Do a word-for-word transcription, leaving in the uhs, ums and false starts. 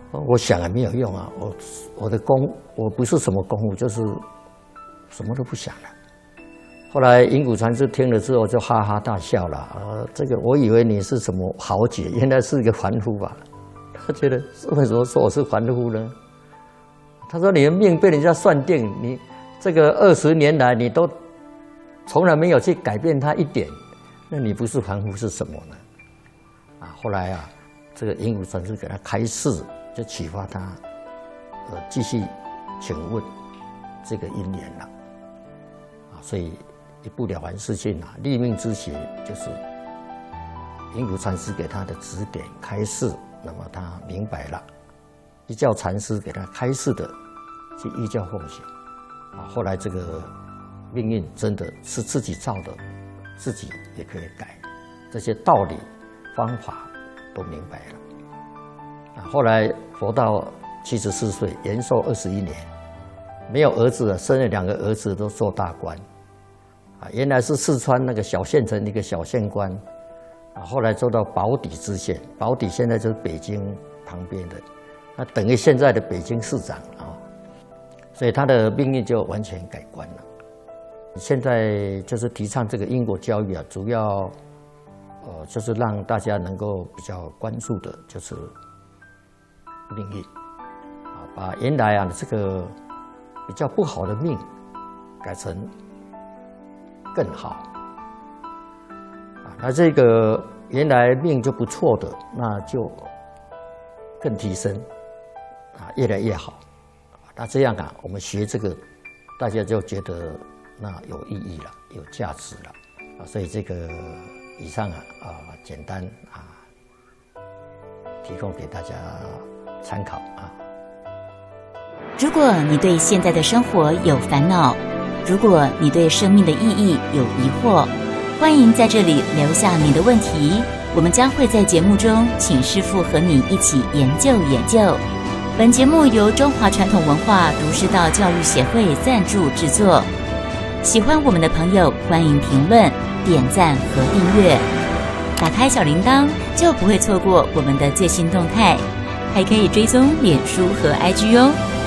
我想也没有用啊，我我的功我不是什么功夫，就是什么都不想了。后来银谷禅师听了之后就哈哈大笑了，呃，这个我以为你是什么豪杰，原来是一个凡夫吧？他觉得为什么说我是凡夫呢？他说你的命被人家算定，你这个二十年来你都从来没有去改变它一点，那你不是凡夫是什么呢？啊，后来啊，这个银谷禅师给他开示，就启发他，呃，继续请问这个因缘了，啊，所以一不了凡四训啊，立命之学就是银谷禅师给他的指点开示，那么他明白了，依教禅师给他开示的，去依教奉行，啊，后来这个命运真的是自己造的，自己也可以改，这些道理方法都明白了。啊，后来活到七十四岁，延寿二十一年，没有儿子了，生了两个儿子都做大官。啊，原来是四川那个小县城一个小县官，啊，后来做到保底知县，保底现在就是北京旁边的，那等于现在的北京市长啊，所以他的命运就完全改观了。现在就是提倡这个因果教育啊，主要呃就是让大家能够比较关注的就是命运啊，把原来啊这个比较不好的命改成更好啊，那这个原来命就不错的，那就更提升啊，越来越好。那这样啊，我们学这个，大家就觉得那有意义了，有价值了啊。所以这个以上啊啊简单啊提供给大家参考啊。 如果你对现在的生活有烦恼，如果你对生命的意义有疑惑，欢迎在这里留下你的问题，我们将会在节目中请师父和你一起研究研究。本节目由中华传统文化儒释道教育协会赞助制作。喜欢我们的朋友，欢迎评论、点赞和订阅。打开小铃铛，就不会错过我们的最新动态。还可以追踪脸书和 I G 哦。